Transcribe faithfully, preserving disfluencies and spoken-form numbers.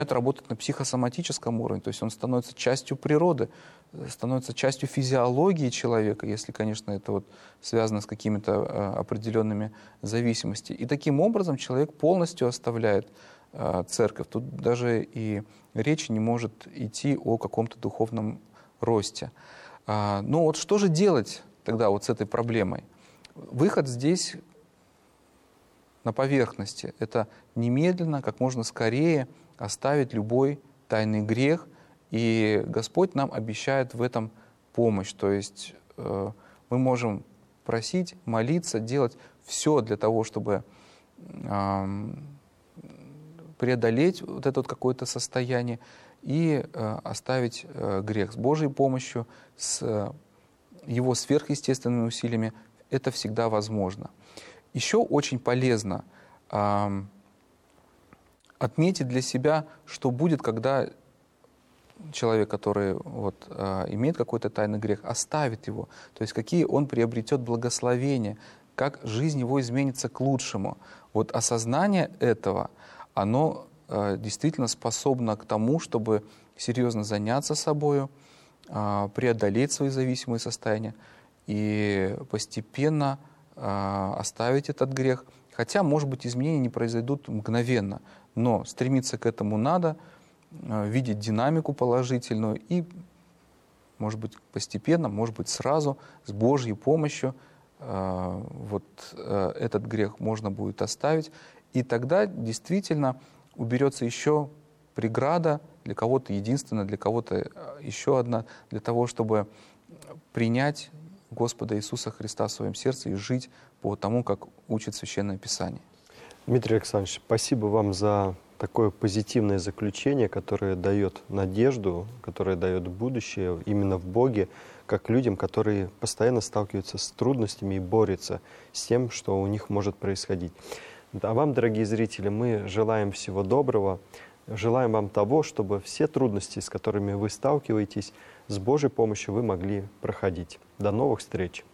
работать на психосоматическом уровне, то есть он становится частью природы, становится частью физиологии человека, если, конечно, это вот связано с какими-то э, определенными зависимостями. И таким образом человек полностью оставляет э, церковь. Тут даже и речи не может идти о каком-то духовном росте. А, ну вот что же делать тогда вот с этой проблемой? Выход здесь на поверхности. Это немедленно, как можно скорее оставить любой тайный грех, и Господь нам обещает в этом помощь. То есть э, мы можем просить, молиться, делать все для того, чтобы э, преодолеть вот это вот какое-то состояние и э, оставить э, грех. С Божьей помощью, с э, Его сверхъестественными усилиями это всегда возможно. Еще очень полезно э, отметить для себя, что будет, когда человек, который вот, э, имеет какой-то тайный грех, оставит его. То есть какие он приобретет благословения, как жизнь его изменится к лучшему. Вот осознание этого, оно э, действительно способно к тому, чтобы серьезно заняться собою, э, преодолеть свои зависимые состояния и постепенно э, оставить этот грех. Хотя, может быть, изменения не произойдут мгновенно, но стремиться к этому надо, видеть динамику положительную и, может быть, постепенно, может быть, сразу, с Божьей помощью вот этот грех можно будет оставить. И тогда действительно уберется еще преграда, для кого-то единственная, для кого-то еще одна, для того, чтобы принять Господа Иисуса Христа в своем сердце и жить по тому, как учит Священное Писание. Дмитрий Александрович, спасибо вам за такое позитивное заключение, которое дает надежду, которое дает будущее именно в Боге, как людям, которые постоянно сталкиваются с трудностями и борются с тем, что у них может происходить. А вам, дорогие зрители, мы желаем всего доброго, желаем вам того, чтобы все трудности, с которыми вы сталкиваетесь, с Божьей помощью вы могли проходить. До новых встреч!